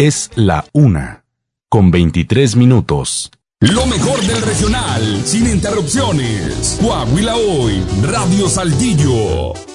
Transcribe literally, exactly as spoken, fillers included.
Es la una, con veintitrés minutos. Lo mejor del regional, sin interrupciones. Coahuila Hoy, Radio Saltillo.